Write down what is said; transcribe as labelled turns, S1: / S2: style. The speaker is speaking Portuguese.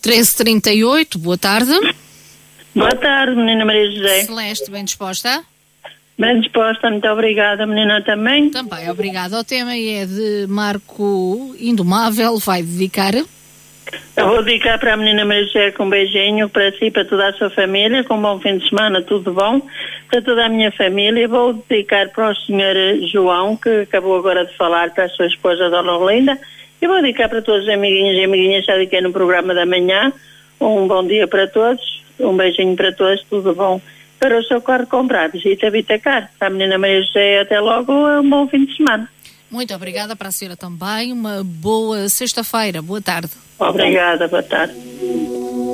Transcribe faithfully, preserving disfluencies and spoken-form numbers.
S1: treze trinta e oito, boa tarde.
S2: Boa tarde, menina Maria José.
S1: Celeste, bem disposta?
S2: Bem disposta, muito obrigada, menina, também.
S1: Também, obrigada. O tema é de Marco Indomável, vai dedicar?
S2: Eu vou dedicar para a menina Maria José com um beijinho, para si, para toda a sua família, com um bom fim de semana, tudo bom, para toda a minha família. Vou dedicar para o senhor João, que acabou agora de falar, para a sua esposa, Dona Olinda, e vou dedicar para todos os amiguinhos e amiguinhas que já dediquei no programa da manhã. Um bom dia para todos, um beijinho para todos, tudo bom. Para o seu carro comprar, visita Vitacar. Para a menina Maria José, até logo, um bom fim de semana.
S1: Muito obrigada, para a senhora também. Uma boa sexta-feira. Boa tarde.
S2: Obrigada, boa tarde.